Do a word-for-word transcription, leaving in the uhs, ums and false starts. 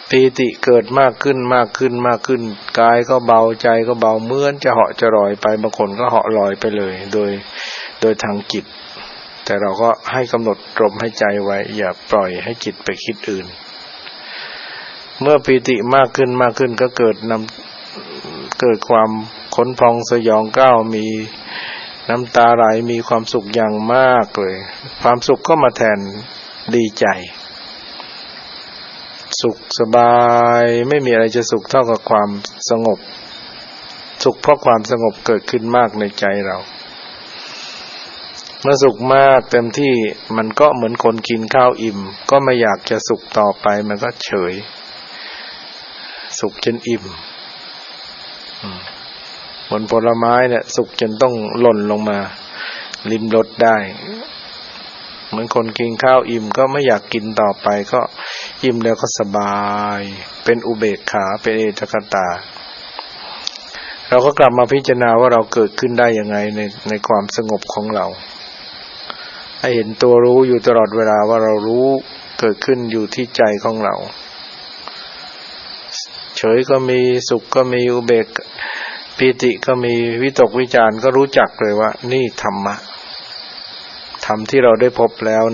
ปีติเกิดมากขึ้นมากขึ้นมากขึ้นกายก็เบาใจก็เบาเหมือนจะเหาะจะลอยไปบางคนก็เหาะลอยไปเลยโดยโดยทางจิตแต่เราก็ให้กำหนดลมให้ใจไว้อย่าปล่อยให้จิตไปคิดอื่นเมื่อปีติมากขึ้นมากขึ้นก็เกิดนำเกิดความขนพองสยองก้าวมีน้ำตาไหลมีความสุขอย่างมากเลยความสุขก็มาแทนดีใจสุขสบายไม่มีอะไรจะสุขเท่ากับความสงบสุขเพราะความสงบเกิดขึ้นมากในใจเราเมื่อสุขมากเต็มที่มันก็เหมือนคนกินข้าวอิ่มก็ไม่อยากจะสุขต่อไปมันก็เฉยสุขจนอิ่มบนผลไม้เนี่ยสุขจนต้องหล่นลงมาลิ้มรสได้เหมือนคนกินข้าวอิ่มก็ไม่อยากกินต่อไปก็อิ่มแล้วก็สบายเป็นอุเบกขาเป็นเอตตคตาเราก็กลับมาพิจารณาว่าเราเกิดขึ้นได้ยังไงในในความสงบของเราให้เห็นตัวรู้อยู่ตลอดเวลาว่าเรารู้เกิดขึ้นอยู่ที่ใจของเราเฉยก็มีสุขก็มีอุเบกปีติก็มีวิตกวิจารก็รู้จักเลยว่านี่ธรรมะธรรมที่เราได้พบแล้ว